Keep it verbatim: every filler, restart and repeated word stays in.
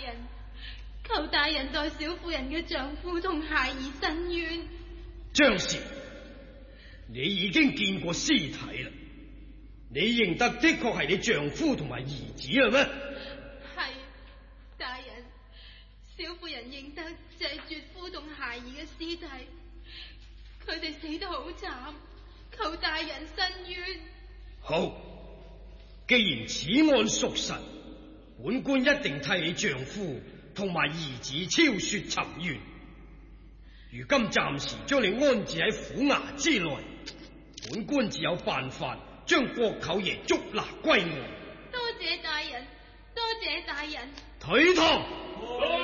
人，求大人代小婦人嘅丈夫同孩兒申冤。 張氏，你已經見過屍體啦，你認得的確係你丈夫同埋兒子啦咩？ 係，大人，小婦人認得就係絕夫同孩兒嘅屍體，佢哋死得好慘，求大人申冤。 好，既然此案屬實，本官一定替你丈夫同埋兒子昭雪尋冤。如今暫時將你安置喺府衙之內，本官自有辦法將郭舅爺捉拿歸案。 多謝大人，多謝大人。 退堂。